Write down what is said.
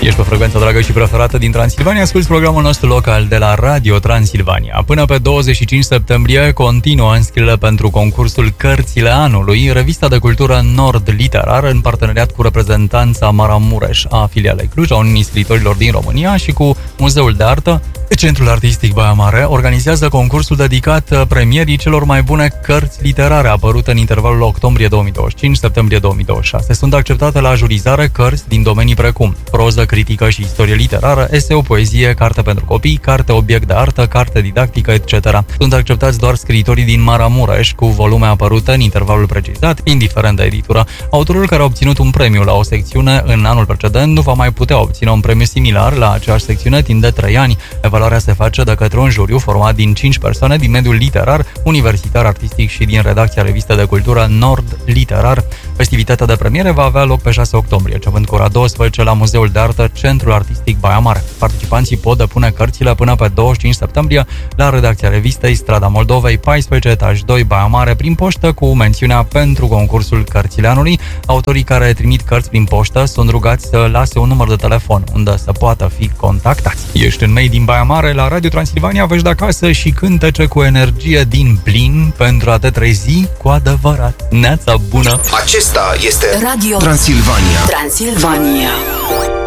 Ești pe frecvența dragă și preferată din Transilvania, asculți programul nostru local de la Radio Transilvania. Până pe 25 septembrie continuă înscrierile pentru concursul Cărțile Anului, revista de cultură Nord Literar, în parteneriat cu reprezentanța Maramureș a filialei Cluj, a Uniunii Scriitorilor din România și cu Muzeul de Artă. Centrul Artistic Baia Mare organizează concursul dedicat premierii celor mai bune cărți literare apărute în intervalul octombrie 2025-septembrie 2026. Sunt acceptate la jurizare cărți din domenii precum proză, critică și istorie literară, eseu, poezie, carte pentru copii, carte obiect de artă, carte didactică, etc. Sunt acceptați doar scriitorii din Maramureș cu volume apărute în intervalul precizat, indiferent de editură. Autorul care a obținut un premiu la o secțiune în anul precedent nu va mai putea obține un premiu similar la aceeași secțiune timp de 3 ani. Evaluarea se face de către un juriu format din 5 persoane din mediul literar, universitar, artistic și din redacția revistă de cultură Nord Literar. Festivitatea de premiere va avea loc pe 6 octombrie, începând cu ora 12 la Muzeul de Artă, Centrul Artistic Baia Mare. Participanții pot depune cărțile până pe 25 septembrie la redacția revistei Strada Moldovei, 14, etaj 2, Baia Mare, prin poștă, cu mențiunea pentru concursul Cărțile Anului. Autorii care trimit cărți prin poștă sunt rugați să lase un număr de telefon unde să poată fi contactați. Ești în mei din Baia Mare, la Radio Transilvania, veți de acasă și cântece cu energie din plin pentru a te trezi cu adevărat. Neața bună! Acesta este Radio Transilvania.